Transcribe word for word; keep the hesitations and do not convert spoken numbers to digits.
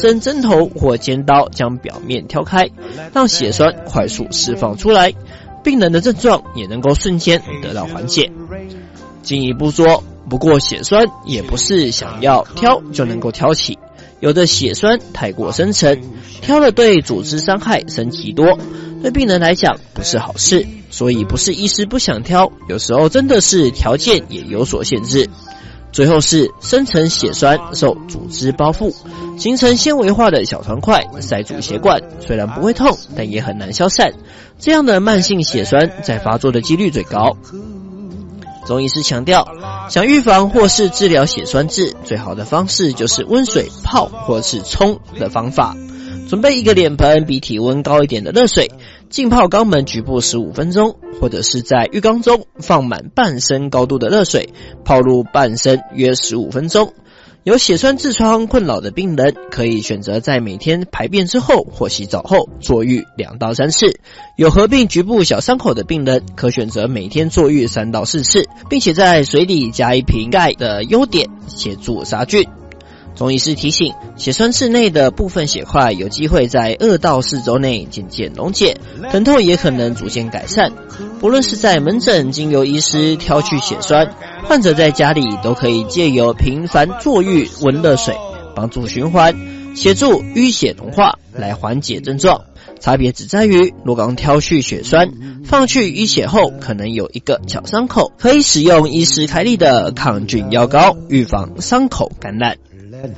针针头或尖刀将表面挑开，让血栓快速释放出来，病人的症状也能够瞬间得到缓解。进一步说，不过血栓也不是想要挑就能够挑起，有的血栓太过深层，挑了对组织伤害升级多，对病人来讲不是好事，所以不是医师不想挑，有时候真的是条件也有所限制。最后是深层血栓受组织包覆，形成纤维化的小团块塞住血管，虽然不会痛，但也很难消散。这样的慢性血栓在发作的几率最高。中医师强调，想预防或是治疗血栓痣，最好的方式就是温水泡或是冲的方法。准备一个脸盆比体温高一点的热水，浸泡肛门局部十五分钟，或者是在浴缸中放满半身高度的热水，泡入半身约十五分钟。有血栓痔疮困扰的病人，可以选择在每天排便之后或洗澡后坐浴两到三次。有合并局部小伤口的病人，可选择每天坐浴三到四次，并且在水里加一瓶钙的优点，协助杀菌。中医师提醒，血栓痣内的部分血块有机会在二到四周内渐渐溶解，疼痛也可能逐渐改善。不论是在门诊经由医师挑去血栓，患者在家里都可以借由频繁坐浴温热水，帮助循环，协助淤血溶化来缓解症状。差别只在于，若刚挑去血栓，放去淤血后可能有一个小伤口，可以使用医师开立的抗菌药膏，预防伤口感染。